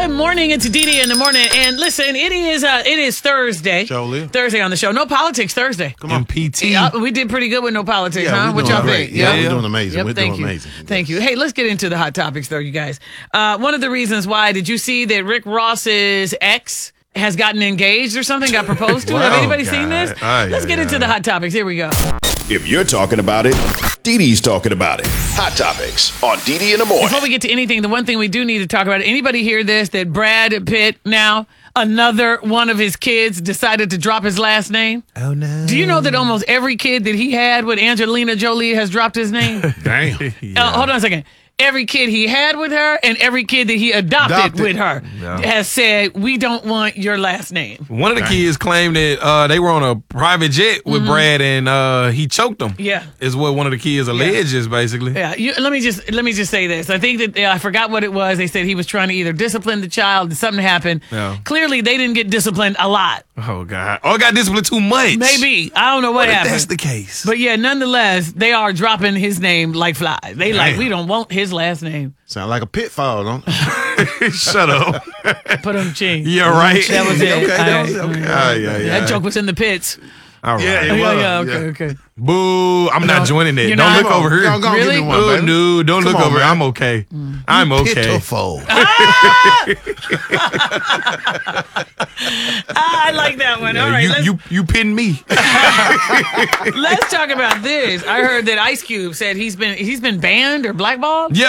Good morning. It's Dee Dee in the morning. And listen, it is Thursday. Thursday on the show. No politics Thursday. Come on. MPT. Yeah, we did pretty good with no politics, huh? What y'all think? Yeah, we're doing amazing. We're doing amazing. Thank you. Hey, let's get into the hot topics, though, you guys. One of the reasons why, did you see that Rick Ross's ex has gotten engaged or something, got proposed to? Have anybody seen this? Let's get into the hot topics. Here we go. If you're talking about it, Dee Dee's talking about it. Hot Topics on Dee Dee in the morning. Before we get to anything, the one thing we do need to talk about, anybody hear this, that Brad Pitt now, another one of his kids decided to drop his last name? Oh, no. Do you know that almost every kid that he had with Angelina Jolie has dropped his name? Damn. Hold on a second. Every kid he had with her and every kid that he adopted with her has said, we don't want your last name. One of the kids claimed that they were on a private jet with Brad and he choked them. Yeah. Is what one of the kids alleges, basically. Yeah. Let me just say this. I think that I forgot what it was. They said he was trying to either discipline the child and something happened. Yeah. Clearly, they didn't get disciplined a lot. Oh, God. Oh, got disciplined too much. Maybe. I don't know what happened. That's the case. But yeah, nonetheless, they are dropping his name like flies. They like, we don't want his last name. Sound like a pitfall, don't it? Shut up. Put him ching. Yeah, right. That was it. Okay, that was okay. That joke was in the pits. All right. Yeah, it was. Okay. Boo. I'm not joining that. You're Don't not? look over here. Go Really? give me one, Oh, baby. dude, don't Come look on, over. man. I'm okay. I'm okay. Pitiful. I like that one. All right. You pinned me. Let's talk about this. I heard that Ice Cube said he's been banned or blackballed. Yeah,